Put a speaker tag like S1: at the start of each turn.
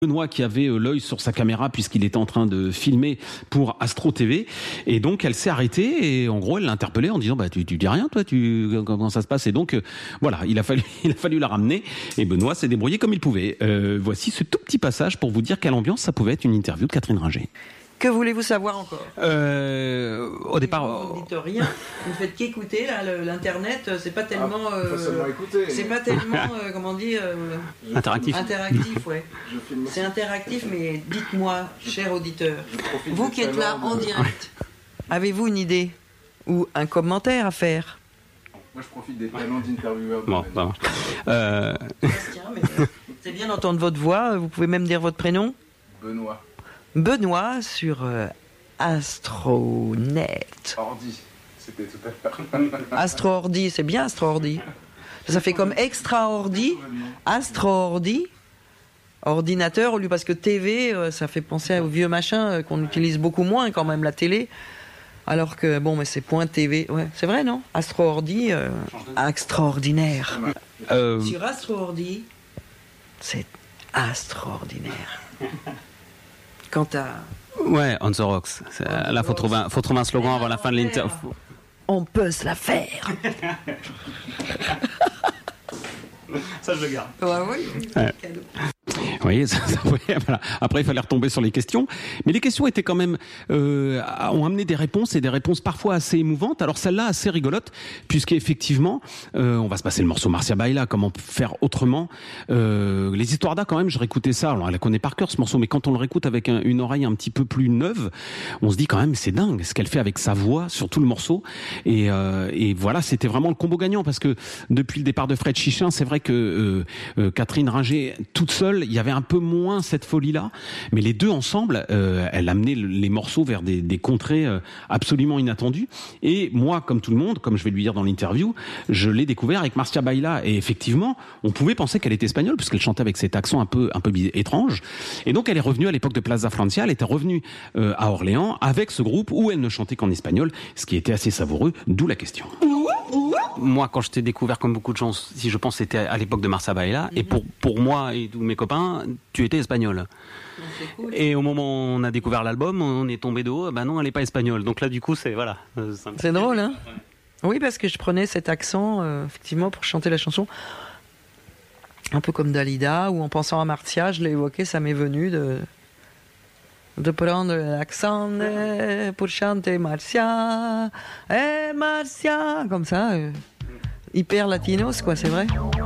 S1: Benoît qui avait l'œil sur sa caméra puisqu'il était en train de filmer pour Astro TV, et donc elle s'est arrêtée et en gros elle l'a interpellé en disant tu dis rien toi, comment ça se passe, et donc voilà, il a fallu la ramener et Benoît s'est débrouillé comme il pouvait. Voici ce tout petit passage pour vous dire quelle ambiance ça pouvait être une interview de Catherine Ringer.
S2: Que voulez-vous savoir encore?
S1: Au départ,
S2: vous ne dites rien, vous ne faites qu'écouter là, l'internet, c'est pas tellement c'est pas tellement comment dire
S1: interactif,
S2: ouais. C'est interactif, mais dites-moi, cher auditeur, vous qui êtes là en direct, avez-vous une idée ou un commentaire à faire?
S3: Moi je profite des talents d'intervieweur.
S1: Bon,
S2: Bastien, mais c'est bien d'entendre votre voix, vous pouvez même dire votre prénom. Benoît sur Astronet.
S3: Ordi, c'était tout à l'heure.
S2: Astro-ordi, c'est bien Astro-ordi. Ça fait comme extra-ordi, Astro-ordi, ordinateur, au lieu parce que TV, ça fait penser au vieux machin qu'on utilise beaucoup moins quand même, la télé. Alors que, bon, mais c'est point TV. Ouais, c'est vrai, non? Astro-ordi, extraordinaire. Sur Astro-ordi, c'est extraordinaire. Quant à...
S1: Ouais, on the rocks. Là, faut trouver un slogan avant la fin de l'interview.
S2: On peut se la faire.
S1: Ça, je le garde.
S2: Oui.
S1: Ouais. Vous voyez, voilà. Après, il fallait retomber sur les questions. Mais les questions étaient quand même, ont amené des réponses, et des réponses parfois assez émouvantes. Alors celle-là, assez rigolote, puisqu'effectivement, on va se passer le morceau Marcia Baila, comment faire autrement. Les histoires d'A, quand même, je réécoutais ça. Alors, elle la connaît par cœur, ce morceau, mais quand on le réécoute avec une oreille un petit peu plus neuve, on se dit quand même, c'est dingue ce qu'elle fait avec sa voix sur tout le morceau. Et voilà, c'était vraiment le combo gagnant, parce que depuis le départ de Fred Chichin, c'est vrai que Catherine Ringer, toute seule, il y avait un peu moins cette folie-là, mais les deux ensemble, elle amenait les morceaux vers des contrées absolument inattendues. Et moi, comme tout le monde, comme je vais lui dire dans l'interview, je l'ai découvert avec Marcia Baila, et effectivement, on pouvait penser qu'elle était espagnole puisqu'elle chantait avec cet accent un peu étrange. Et donc, elle est revenue à l'époque de Plaza Francia, elle était revenue à Orléans avec ce groupe où elle ne chantait qu'en espagnol, ce qui était assez savoureux, d'où la question. Moi, quand je t'ai découvert, comme beaucoup de gens, si je pense, c'était à l'époque de Marcia Baila, et pour moi et tous mes copains, tu étais espagnol. Cool. Et au moment où on a découvert l'album, on est tombé de haut, non, elle n'est pas espagnole. Donc là, du coup, c'est voilà.
S2: C'est drôle, hein? Oui, parce que je prenais cet accent, effectivement, pour chanter la chanson. Un peu comme Dalida, ou en pensant à Marcia, je l'ai évoqué, ça m'est venu de prendre l'accent pour chanter Marcia, Marcia, comme ça, hyper latinos, quoi, c'est vrai.